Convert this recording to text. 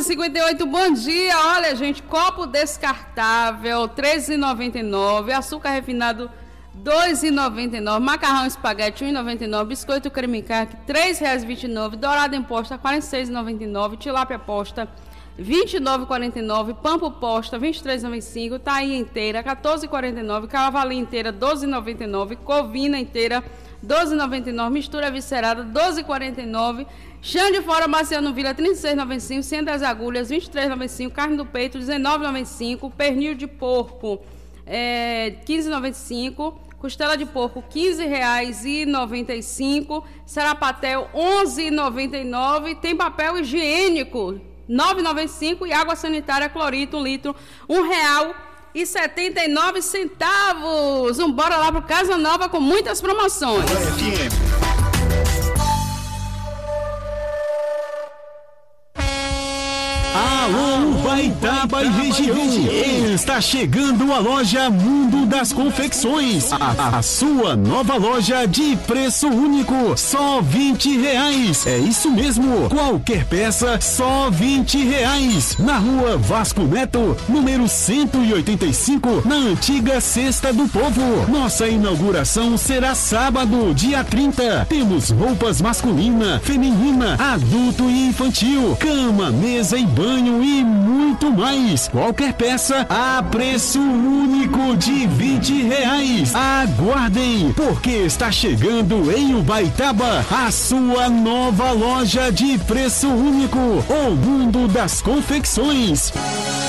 11h58, bom dia. Olha, gente, copo descartável, R$ 13,99. Açúcar refinado, R$ 2,99. Macarrão espaguete, R$ 1,99. Biscoito creme crack, R$ 3,29. Dourado em posta, R$ 46,99. Tilápia posta, R$ 29,49. Pampo posta, R$ 23,95. Tainha inteira, R$ 14,49. Cavalinha inteira, R$ 12,99. Covina inteira, R$ 12,99. Mistura viscerada, R$ 12,49. Chão de fora, Marciano Vila, R$ 36,95. Centro das agulhas, R$ 23,95. Carne do peito, R$ 19,95. Pernil de porco, R$ 15,95. Costela de porco, R$ 15,95. Sarapatel, R$ 11,99. Tem papel higiênico, R$ 9,95. E água sanitária clorito, 1 litro, R$ 1,79. Bora lá pro Casa Nova com muitas promoções. Alô, Ubaitaba e região. Está chegando a loja Mundo das Confecções. A sua nova loja de preço único. Só R$20. É isso mesmo. Qualquer peça, só R$20. Na rua Vasco Neto, número 185, na antiga Cesta do Povo. Nossa inauguração será sábado, dia 30. Temos roupas masculina, feminina, adulto e infantil, cama, mesa e banho e muito mais. Qualquer peça a preço único de R$20. Aguardem, porque está chegando em Ubaitaba a sua nova loja de preço único, o Mundo das Confecções.